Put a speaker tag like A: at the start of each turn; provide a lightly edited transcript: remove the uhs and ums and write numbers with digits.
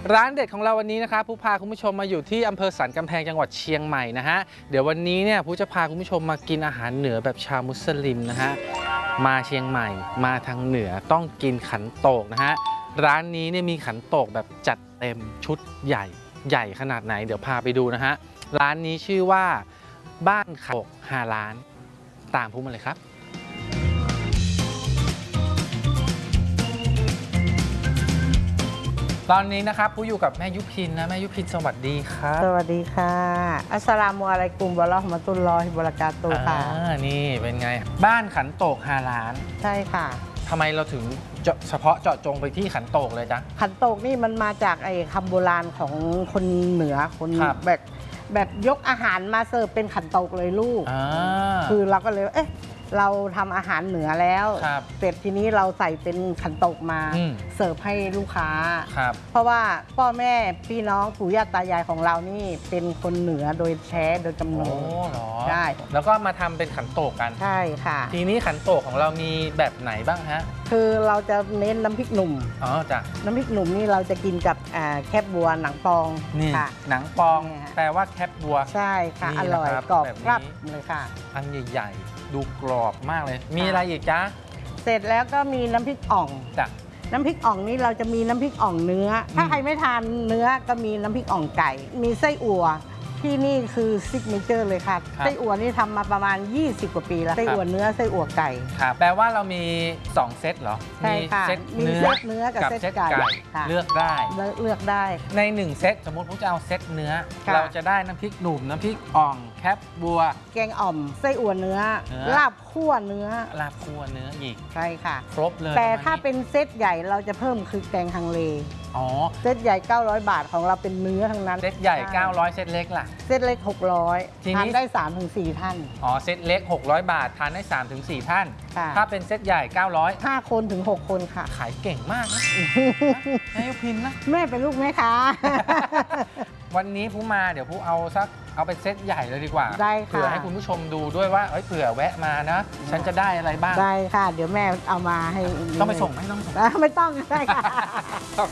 A: ร้านเด็ดของเราวันนี้นะครับผู้พาคุณผู้ชมมาอยู่ที่อำเภอสันกำแพงจังหวัดเชียงใหม่นะฮะเดี๋ยววันนี้เนี่ยผู้จะพาคุณผู้ชมมากินอาหารเหนือแบบชาวมุสลิมนะฮะมาเชียงใหม่มาทางเหนือต้องกินขันโตกนะฮะร้านนี้เนี่ยมีขันโตกแบบจัดเต็มชุดใหญ่ขนาดไหนเดี๋ยวพาไปดูนะฮะร้านนี้ชื่อว่าบ้านขันโตก5 ล้านตามผู้มาเลยครับตอนนี้นะครับผู้อยู่กับแม่ยุพินนะแม่ยุพินสวัสดีครับ
B: สวัสดีค่ะอัสสลามุอะลัยกุมวะเราะห์มะตุลลอฮิวะบะเราะกาตุฮ์ค่ะ
A: นี่เป็นไงบ้านขันโตก5 ล้าน
B: ใช่ค่ะ
A: ทำไมเราถึงเฉพาะเจาะจงไปที่ขันโตกเลยจ๊ะ
B: ขันโตกนี่มันมาจากไอ้คำโบราณของคนเหนือคนแบบยกอาหารมาเสิร์ฟเป็นขันโตกเลยลูกคือเราก็เลยเราทำอาหารเหนือแล้วเสร็จทีนี้เราใส่เป็นขันโตกมาเสิร์ฟให้ลูกค้าเพราะว่าพ่อแม่พี่น้องปู่ย่าตายายของเรานี่เป็นคนเหนือโดยแท้โดยกำเนิด
A: ใช่แล้วก็มาทำเป็นขันโตกกัน
B: ใช่ค่ะ
A: ทีนี้ขันโตกของเรามีแบบไหนบ้างฮะ
B: คือเราจะเน้นน้ำพริกหนุ่ม
A: จ้ะ
B: น้ำพริกหนุ่มนี่เราจะกินกับแคบบัวหนังปอง
A: นี่หนังปองแปลว่าแคบบัว
B: ใช่ค่ะอร่อยกรอบรับเลยค่ะ
A: อันใหญ่ดูกรอบมากเลยมีอะไรอีกจ๊ะ
B: เสร็จแล้วก็มีน้ำพริกอ่อง
A: จ้ะ
B: น้ำพริกอ่องนี้เราจะมีน้ำพริกอ่องเนื้อถ้าใครไม่ทานเนื้อก็มีน้ำพริกอ่องไก่มีไส้อั่วที่นี่คือซิกเนเจอร์เลยค่ะไส้อั่วนี่ทำมาประมาณ20 กว่าปีแล้วไส้อั่วเนื้อไส้อั่วไก่
A: แปลว่าเรามี2 เซตเหรอ
B: ใช่ค่ะมีเซตเนื้อกับเซตไก่
A: เลือกได้ใน1 เซตสมมติผมจะเอาเซตเนื้อเราจะได้น้ำพริกหนุ่มน้ำพริกอ่องแคบบัว
B: แกงอ่อมไส้อั่วเนื้อลาบคั่วเนื้อ
A: อีก
B: ใช่ค่ะ
A: ครบเลย
B: แต่ถ้าเป็นเซตใหญ่เราจะเพิ่มคือแกงฮังเลเซตใหญ่900 บาทของเราเป็นเนื้อทั้งนั้น
A: เซตใหญ่900เซตเล็กล่ะ
B: เซตเล็ก600ทานได้ 3-4 ท่าน
A: เซตเล็ก600 บาททานได้ 3-4 ท่านถ้าเป็นเซตใหญ่900
B: 5 คนถึง 6 คนค่ะ
A: ขายเก่งมากนะแม่ยุพินนะ
B: แม่เป็นลูกแม่ค้า
A: วันนี้ผู้มาเดี๋ยวผู้เอาเป็นเซตใหญ่เลยดีกว่า
B: ได้ค่ะ
A: เผื่อให้คุณผู้ชมดูด้วยว่าเผื่อแวะมานะฉันจะได้อะไรบ้าง
B: ได้ค่ะเดี๋ยวแม่เอามาให้
A: ต้องไปส่งไหมต้อง
B: ไม่ต้องได้ค่ะ